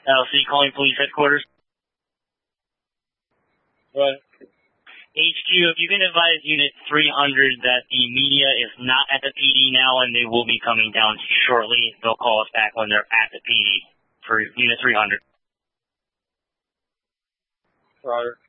LC calling police headquarters. What? HQ, if you can advise Unit 300 that the media is not at the PD now and they will be coming down shortly. They'll call us back when they're at the PD for Unit 300. Roger.